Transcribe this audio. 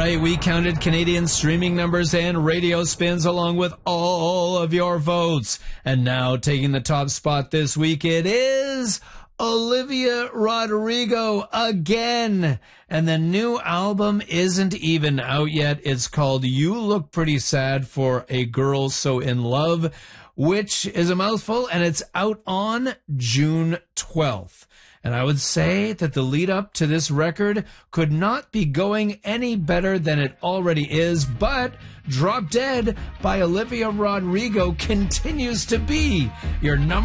right, we counted Canadian streaming numbers and radio spins along with all of your votes. And now taking the top spot this week, it is Olivia Rodrigo again. And the new album isn't even out yet. It's called You Look Pretty Sad for a Girl So in Love, which is a mouthful, and it's out on June 12th. And I would say that the lead up to this record could not be going any better than it already is, but Drop Dead by Olivia Rodrigo continues to be your number